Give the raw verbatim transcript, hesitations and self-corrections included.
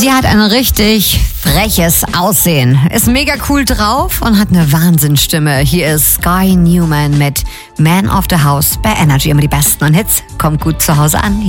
Sie hat ein richtig freches Aussehen, ist mega cool drauf und hat eine Wahnsinnsstimme. Hier ist Sky Newman mit Man of the House bei Energy. Immer die besten und Hits. Kommt gut zu Hause an.